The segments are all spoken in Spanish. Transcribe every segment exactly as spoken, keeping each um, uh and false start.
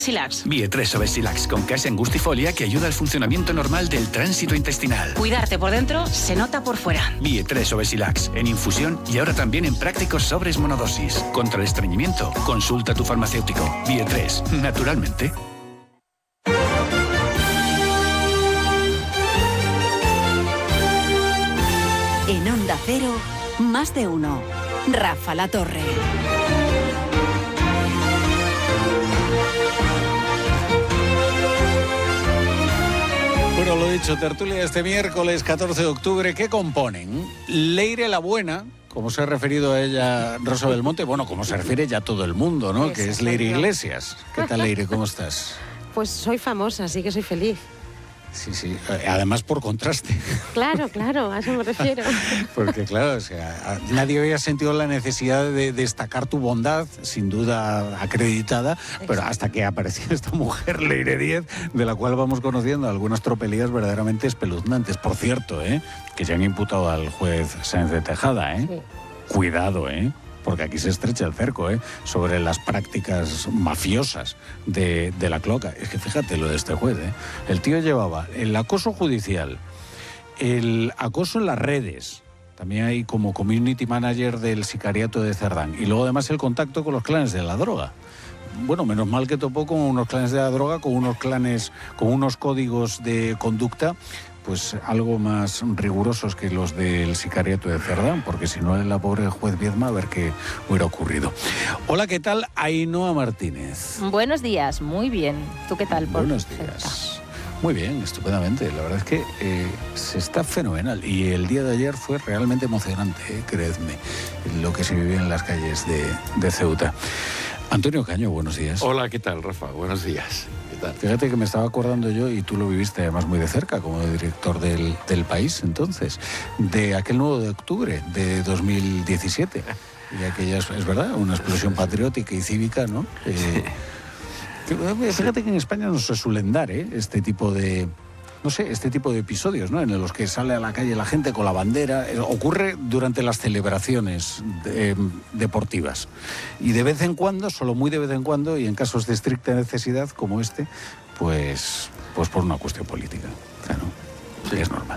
Silax. Bietres Obesilax con Casia angustifolia que ayuda al funcionamiento normal del tránsito intestinal. Cuidarte por dentro se nota por fuera. Bietres Obesilax en infusión y ahora también en prácticos sobres monodosis. Contra el estreñimiento, consulta a tu farmacéutico. Bietres, naturalmente. En Onda Cero, más de uno. Rafa La Torre. Bueno, lo dicho, tertulia este miércoles catorce de octubre, ¿qué componen? Leire la Buena, como se ha referido a ella Rosa Belmonte, bueno, como se refiere ya todo el mundo, ¿no? Que es Leire Iglesias. ¿Qué tal, Leire? ¿Cómo estás? Pues soy famosa, así que soy feliz. Sí, sí, además por contraste. Claro, claro, a eso me refiero. Porque claro, o sea, nadie había sentido la necesidad de destacar tu bondad, sin duda acreditada, Exacto. Pero hasta que apareció esta mujer, Leire Díez, de la cual vamos conociendo algunas tropelías verdaderamente espeluznantes. Por cierto, ¿eh? Que se han imputado al juez Sáenz de Tejada, ¿eh? Sí. Cuidado, ¿eh? Porque aquí se estrecha el cerco, ¿eh? Sobre las prácticas mafiosas de, de la cloaca. Es que fíjate lo de este juez, ¿eh? El tío llevaba el acoso judicial, el acoso en las redes, también hay como community manager del sicariato de Cerdán, y luego además el contacto con los clanes de la droga. Bueno, menos mal que topó con unos clanes de la droga, con unos clanes, con unos códigos de conducta pues algo más rigurosos que los del sicariato de Cerdán, porque si no, la pobre juez Viedma, a ver qué hubiera ocurrido. Hola, ¿qué tal? Ainhoa Martínez. Buenos días, muy bien. ¿Tú qué tal? Buenos días. Muy bien, estupendamente. La verdad es que eh, se está fenomenal. Y el día de ayer fue realmente emocionante, ¿eh? Creedme, lo que se vivía en las calles de, de Ceuta. Antonio Caño, buenos días. Hola, ¿qué tal, Rafa? Buenos días. ¿Qué tal? Fíjate que me estaba acordando yo, y tú lo viviste además muy de cerca, como director del, del País, entonces, de aquel nueve de octubre de dos mil diecisiete. Y aquella, es, es verdad, una explosión patriótica y cívica, ¿no? Eh, que, fíjate que en España no se suelen dar, ¿eh? Este tipo de... No sé, este tipo de episodios, ¿no? En los que sale a la calle la gente con la bandera. Ocurre durante las celebraciones de, eh, deportivas. Y de vez en cuando, solo muy de vez en cuando, y en casos de estricta necesidad como este, pues, pues por una cuestión política. Claro, sí. Es normal.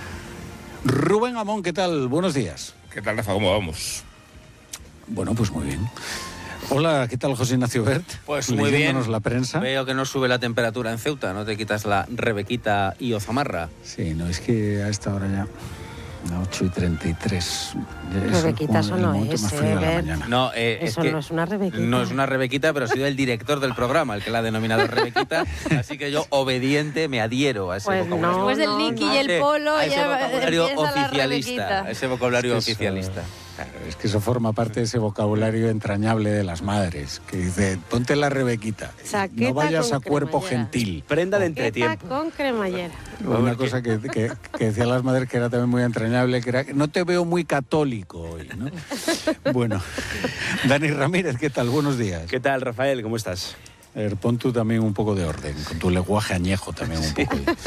Rubén Amón, ¿qué tal? Buenos días. ¿Qué tal, Rafa? ¿Cómo vamos? Bueno, pues muy bien. Hola, ¿qué tal, José Ignacio Bert? Pues muy bien. La prensa. Veo que no sube la temperatura en Ceuta, no te quitas la rebequita y ozamarra. Sí, no, es que a esta hora ya, a ocho y treinta y tres. Rebequita, eso no es, eh, No, eh, eso es que no es una rebequita. No es una rebequita, pero ha sido el director del programa el que la ha denominado rebequita, así que yo, obediente, me adhiero a ese pues vocabulario. No, Después del Nicky no, y el Polo, a ese ya vocabulario oficialista, a ese vocabulario es que oficialista. Eso... Claro, es que eso forma parte de ese vocabulario entrañable de las madres, que dice, ponte la rebequita, Chaqueta no vayas a cuerpo cremallera. Gentil. Prenda de entretiempo. Con cremallera. Una cosa que, que, que decían las madres que era también muy entrañable, que era, no te veo muy católico hoy, ¿no? Bueno, Dani Ramírez, ¿qué tal? Buenos días. ¿Qué tal, Rafael? ¿Cómo estás? A ver, pon tú también un poco de orden, con tu lenguaje añejo también un sí. poco. De...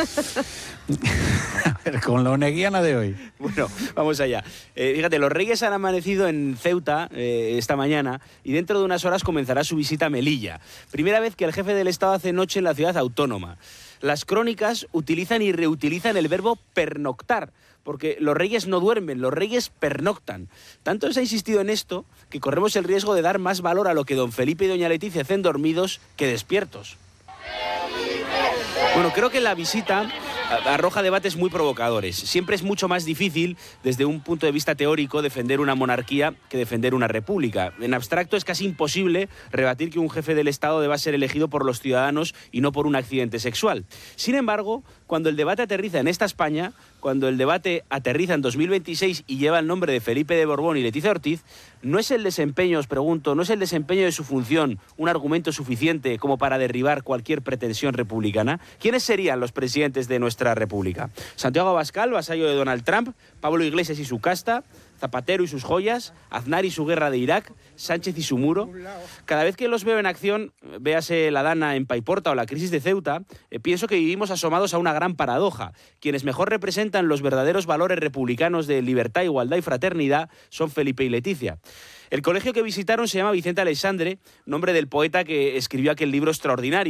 A ver, con la oneguiana de hoy. Bueno, vamos allá. Eh, fíjate, los Reyes han amanecido en Ceuta eh, esta mañana y dentro de unas horas comenzará su visita a Melilla. Primera vez que el jefe del Estado hace noche en la ciudad autónoma. Las crónicas utilizan y reutilizan el verbo pernoctar, porque los reyes no duermen, los reyes pernoctan. Tanto se ha insistido en esto que corremos el riesgo de dar más valor a lo que don Felipe y doña Leticia hacen dormidos que despiertos. Bueno, creo que la visita arroja debates muy provocadores. Siempre es mucho más difícil, desde un punto de vista teórico, defender una monarquía que defender una república. En abstracto es casi imposible rebatir que un jefe del Estado deba ser elegido por los ciudadanos y no por un accidente sexual. Sin embargo, cuando el debate aterriza en esta España, cuando el debate aterriza en dos mil veintiséis y lleva el nombre de Felipe de Borbón y Leticia Ortiz, ¿no es el desempeño, os pregunto, no es el desempeño de su función un argumento suficiente como para derribar cualquier pretensión republicana? ¿Quiénes serían los presidentes de nuestra república? Santiago Abascal, vasallo de Donald Trump, Pablo Iglesias y su casta, Zapatero y sus joyas, Aznar y su guerra de Irak, Sánchez y su muro. Cada vez que los veo en acción, véase la Dana en Paiporta o la crisis de Ceuta, eh, pienso que vivimos asomados a una gran paradoja. Quienes mejor representan los verdaderos valores republicanos de libertad, igualdad y fraternidad son Felipe y Leticia. El colegio que visitaron se llama Vicente Aleixandre, nombre del poeta que escribió aquel libro extraordinario.